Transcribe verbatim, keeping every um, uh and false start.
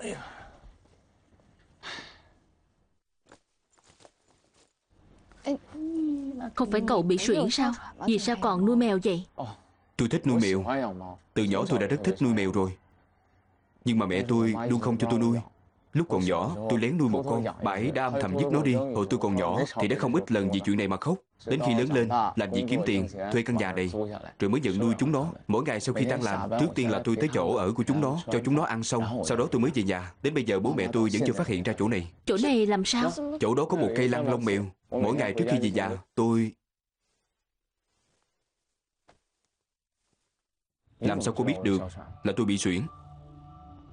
Không phải cậu bị suyễn sao? Vì sao còn nuôi mèo vậy? Tôi thích nuôi mèo. Từ nhỏ tôi đã rất thích nuôi mèo rồi. Nhưng mà mẹ tôi luôn không cho tôi nuôi. Lúc còn nhỏ tôi lén nuôi một con. Bà ấy đã âm thầm giết nó đi. Hồi tôi còn nhỏ thì đã không ít lần vì chuyện này mà khóc. Đến khi lớn lên, làm việc kiếm tiền, thuê căn nhà này, rồi mới nhận nuôi chúng nó. Mỗi ngày sau khi tan làm, trước tiên là tôi tới chỗ ở của chúng nó, cho chúng nó ăn xong. Sau đó tôi mới về nhà. Đến bây giờ bố mẹ tôi vẫn chưa phát hiện ra chỗ này. Chỗ này làm sao? Chỗ đó có một cây lăng lông mèo. Mỗi ngày trước khi về nhà, tôi... Làm sao cô biết được là tôi bị suyễn?